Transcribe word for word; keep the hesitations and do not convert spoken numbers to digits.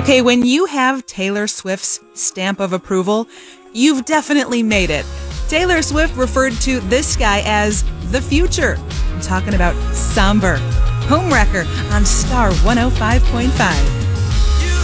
Okay, when you have Taylor Swift's stamp of approval, you've definitely made it. Taylor Swift referred to this guy as the future. I'm talking about Somber. Homewrecker on Star one oh five point five.